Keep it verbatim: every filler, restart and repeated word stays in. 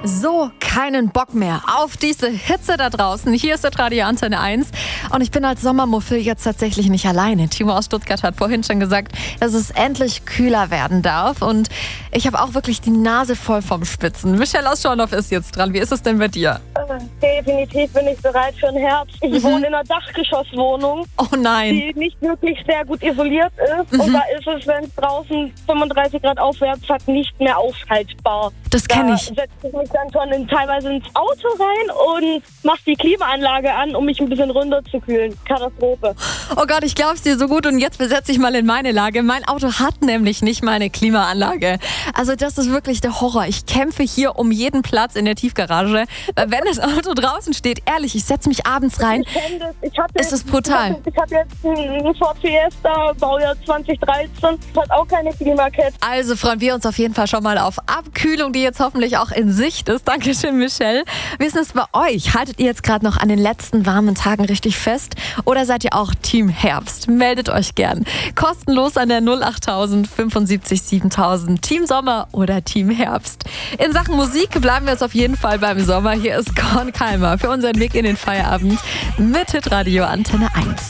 So, keinen Bock mehr auf diese Hitze da draußen. Hier ist der Radio Antenne eins und ich bin als Sommermuffel jetzt tatsächlich nicht alleine. Timo aus Stuttgart hat vorhin schon gesagt, dass es endlich kühler werden darf und ich habe auch wirklich die Nase voll vom Spitzen. Michelle aus Schorndorf ist jetzt dran. Wie ist es denn bei dir? Definitiv bin ich bereit für den Herbst. Ich Mhm. wohne in einer Dachgeschosswohnung, Oh nein. die nicht wirklich sehr gut isoliert ist. Mhm. Und da ist es, wenn es draußen fünfunddreißig Grad aufwärts hat, nicht mehr aufhaltbar. Das kenne Da ich. setze ich mich dann schon in, teilweise ins Auto rein und mache die Klimaanlage an, um mich ein bisschen runterzukühlen. Katastrophe. Oh Gott, ich glaub's dir so gut und jetzt versetze ich mal in meine Lage. Mein Auto hat nämlich nicht mal eine Klimaanlage. Also das ist wirklich der Horror. Ich kämpfe hier um jeden Platz in der Tiefgarage. Weil wenn das Auto draußen steht, ehrlich, ich setze mich abends rein. Ich kenne das. Ich hatte, Es ist brutal. Ich habe jetzt einen Ford Fiesta, Baujahr zwanzig dreizehn. Hat auch keine Klimakette. Also freuen wir uns auf jeden Fall schon mal auf Abkühlung, die jetzt hoffentlich auch in Sicht ist. Dankeschön, Michelle. Wie ist es bei euch? Haltet ihr jetzt gerade noch an den letzten warmen Tagen richtig fest? Oder seid ihr auch Team Herbst? Meldet euch gern. Kostenlos an der null acht tausend fünfundsiebzig siebentausend. Team Sommer oder Team Herbst. In Sachen Musik bleiben wir jetzt auf jeden Fall beim Sommer. Hier ist Korn Kalmer für unseren Weg in den Feierabend mit Hitradio Antenne eins.